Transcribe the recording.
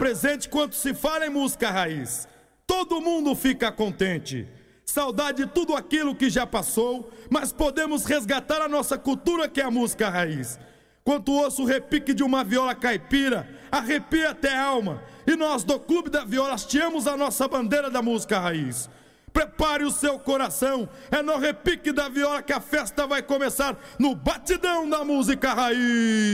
presente quando se fala em música raiz. Todo mundo fica contente. Saudade de tudo aquilo que já passou, mas podemos resgatar a nossa cultura, que é a música raiz. Quando ouço o repique de uma viola caipira, arrepia até a alma. E nós do Clube da Viola hasteamos a nossa bandeira da música raiz. Prepare o seu coração, é no repique da viola que a festa vai começar, no batidão da música raiz.